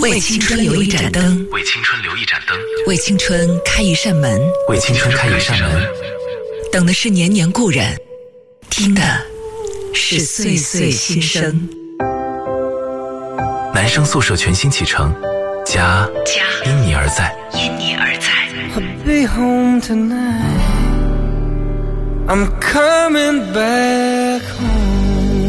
为青春留一盏灯， 为青春留一盏灯， 为青春开一扇门， 为青春开一扇门。 等的是年年故人，听的是岁岁新生。 男生宿舍全新启程，家因你而在， 因你而在。 I'll be home tonight. I'm coming back home.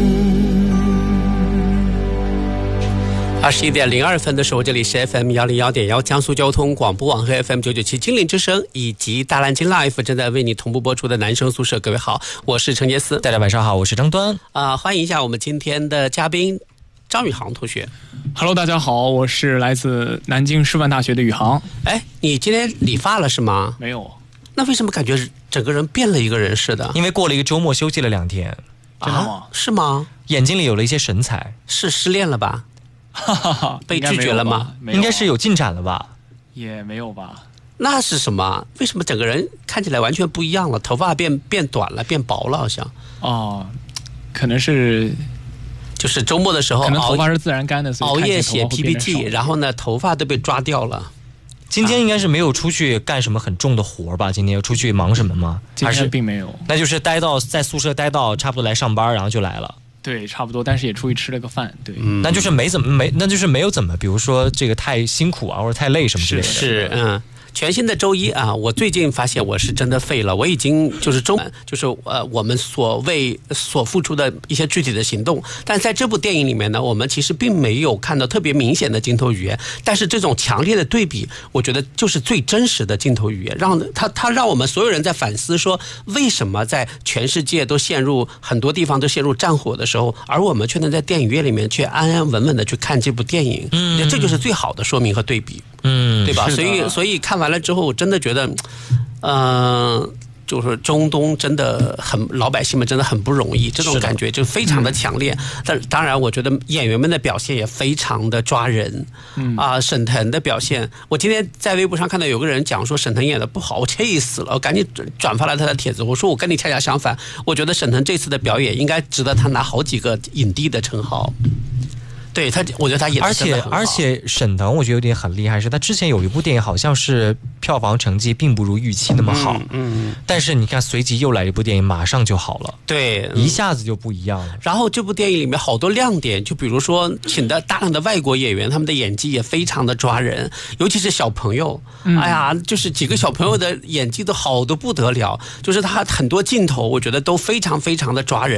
21点02分的时候，这里是 FM 101.1江苏交通广播网和 FM 997金陵之声以及大蓝鲸 Live 正在为你同步播出的男生宿舍。各位好，我是陈杰思。 大家晚上好，我是张端。 欢迎一下我们今天的嘉宾张宇航同学。 Hello， 大家好，我是来自南京师范大学的宇航。 哎，你今天理发了是吗？ 没有。 那为什么感觉整个人变了一个人似的？ 因为过了一个周末，休息了2天。 真的吗？ 是吗？ 眼睛里有了一些神采。 是失恋了吧？被拒绝了吗？ 应该是有进展了吧？ 也没有吧。 那是什么？为什么整个人看起来完全不一样了？头发变短了，变薄了，好像。 哦，可能是。 就是周末的时候， 可能头发是自然干的，所以熬夜写 PPT， 然后呢，头发都被抓掉了。 今天应该是没有出去干什么很重的活吧？今天有出去忙什么吗？ 今天并没有。 那就是在宿舍待到差不多来上班，然后就来了。 对，差不多，但是也出去吃了个饭。对， 那就是没有怎么，比如说这个太辛苦啊，或者太累什么之类的。 是。全新的周一啊，我最近发现我是真的废了，我已经就是我们所付出的一些具体的行动，但在这部电影里面呢，我们其实并没有看到特别明显的镜头语言，但是这种强烈的对比，我觉得就是最真实的镜头语言，让我们所有人在反思说，为什么在全世界很多地方都陷入战火的时候，而我们却能在电影院里面却安安稳稳的去看这部电影，这就是最好的说明和对比，对吧？所以看完了之后，我真的觉得，就是中东真的老百姓们真的很不容易，这种感觉就非常的强烈。但当然，我觉得演员们的表现也非常的抓人。沈腾的表现，我今天在微博上看到有个人讲说沈腾演的不好，我气死了，我赶紧转发了他的帖子。我说我跟你恰恰相反，我觉得沈腾这次的表演应该值得他拿好几个影帝的称号。对他，我觉得他演得真的很好。 而且沈腾，我觉得有点很厉害，是他之前有一部电影，好像是票房成绩并不如预期那么好，但是你看随即又来一部电影，马上就好了， 对，一下子就不一样了。 然后这部电影里面好多亮点，就比如说请的大量的外国演员，他们的演技也非常的抓人，尤其是小朋友，哎呀，就是几个小朋友的演技都好得不得了，就是他很多镜头，我觉得都非常非常的抓人。